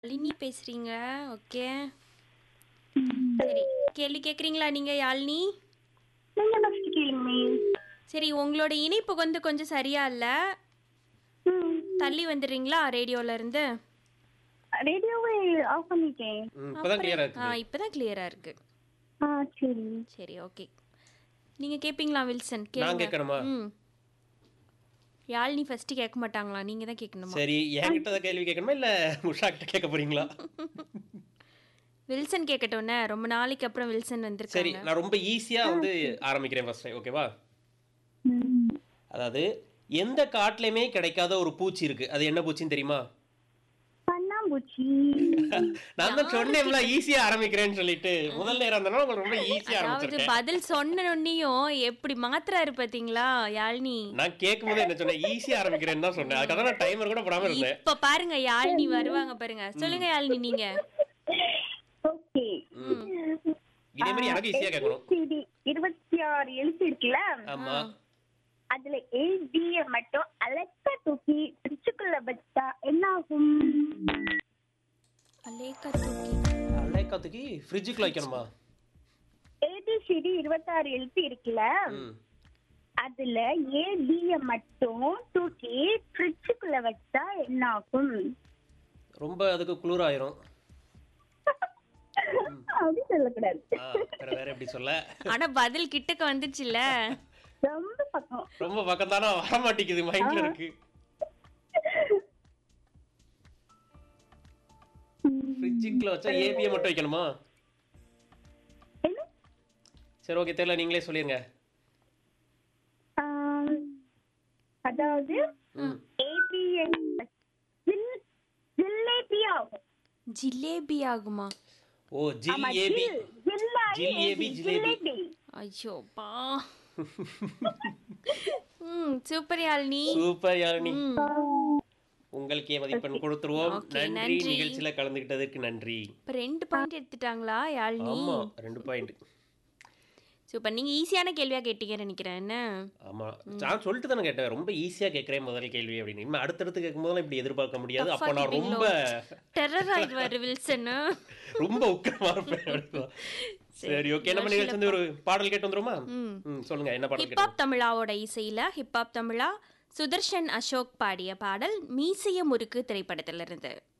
யாழினி பேசுறீங்க. ஓகே. சரி. கேள்வி கேட்குறீங்களா நீங்க யாழினி? நீங்க ஃபர்ஸ்ட் கேளுங்க மிஸ். சரி, உங்களோட இணைப்பு கொஞ்சம் சரியா இல்ல. தள்ளி வந்துடுறீங்களா ரேடியோல இருந்து? ரேடியோவை ஆஃப் பண்ணிட்டேன். இப்பதான் கிளியரா இருக்குது. இப்பதான் கிளியரா இருக்கு. சரி. சரி, ஓகே. நீங்க கேட்பீங்களா வில்சன்? நான் கேளுங்க. கேட்கணுமா? யாழினி ஃபர்ஸ்ட் கேட்க மாட்டாங்களா? நீங்க தான் கேட்கணுமா? சரி, என்கிட்ட தான் கேள்வி கேட்கணுமா இல்ல உஷா கிட்ட கேட்க போறீங்களா? வில்சன் கேட்கட்டும்னே. ரொம்ப நாளைக்கு அப்புறம் வில்சன் சரி, வந்திருக்காங்க. நான் ரொம்ப ஈஸியா ஆரம்பிக்கிறேன் ஃபர்ஸ்ட், ஓகேவா? அதாவது எந்த காட்டுலயுமே கிடைக்காத ஒரு பூச்சி இருக்கு. அது என்ன பூச்சின்னு தெரியுமா? பன்னாம்பூச்சி. நான் தான் சொன்னேன்ல ஈஸியா ஆரம்பிக்கிறேன்னு சொல்லிட்டு. முதல் நேரம் இருந்தாலும் உங்களுக்கு ரொம்ப ஈஸியா அதாவது ஆரம்பிச்சிருக்கேன். பதில் சொன்னோன்னையும் எப்படி மாத்துறாரு பாத்தீங்களா யாழினி? நான் கேட்கும்போது என்ன சொன்னேன்? ஈஸியா ஆரம்பிக்கிறேன்னு தான் சொன்னேன். அதுக்காக நான் டைமர் கூட போடாம இருந்தேன். இப்ப பாருங்க யாழினி வருவாங்க பாருங்க. சொல்லுங்க யாழினி நீங்க. ஓகே. இதே மாதிரி எனக்கு ஈஸியா கேட்கணும். ABCD 26 எழுத்து இருக்குல்ல, ஆமா. அதுல AD மட்டும் அலக்க தூக்கி பிரிச்சுக்குள்ள வச்சா என்ன ஆகும்? அலேக்கா தூக்கி. அலைக்காத்துக்கு ஃப்ரிட்ஜுக்குள்ள வைக்கணுமா? ABCD 26 எழுத்து இருக்குல்ல, ம். அதுல AD மட்டும் தூக்கி பிரிச்சுக்குள்ள வச்சா என்ன ஆகும்? ரொம்ப அதுக்கு குளிர் ஆயிரும். அப்படி சொல்லக்கூடாது. வேற எப்படி சொல்ல? ஆனா பதில் கிட்டக்க வந்துச்சுல்ல. ரொம்ப பக்கம். ரொம்ப பக்கம் தானே, வர மாட்டேங்குது, மைண்ட்ல இருக்கு. ஃப்ரிட்ஜுக்குள்ள வச்சா ஏபியை மட்டும் வைக்கணுமா? என்ன? சரி, ஓகே, தெரியல, நீங்களே சொல்லிருங்க. அதாவது ABN ஜிலேபி ஆகும். ஜிலேபி ஆகுமா? ஓ, ஜில் AB. Jalebi, jalebi. ஐயோப்பா. Super Yazhini. Super Yazhini. உங்களுக்கே மதிப்பெண் கொடுத்துருவோம். Okay, நன்றி, நன்றி. நிகழ்ச்சியில கலந்துக்கிட்டதுக்கு நன்றி. இப்ப 2 பாயிண்ட் எடுத்துட்டாங்களா யாழினி? ஆமா, 2 பாயிண்ட். சூப்பர். நீங்க ஈஸியான கேள்வியா கேட்டீங்கன்னு நினைக்கிறேன். என்ன? ஆமா, நான் சொல்லிட்டு தானே கேட்டேன், ரொம்ப ஈஸியா கேட்கறேன் முதல் கேள்வி அப்படின்னு. இனிமே அடுத்தடுத்து கேட்கும்போதெல்லாம் இப்படி எதிர்பார்க்க முடியாது. Tough-ஆ அப்ப நான் கேப்பீங்களோ? ரொம்ப டெரர் ஆயிடுவாரு வில்சன். ரொம்ப உக்கிரமா இருப்பேன். சரி, ஓகே, நம்ம நிகழ்ச்சி வந்து ஒரு பாடல் கேட்டு வந்துருமா? சொல்லுங்க, என்ன பாடல் ஹிப்ஹாப் தமிழாவோட இசையில ஹிப்ஹாப் தமிழா சுதர்ஷன் அசோக் பாடிய பாடல் மீசைய முறுக்கு திரைப்படத்திலிருந்து.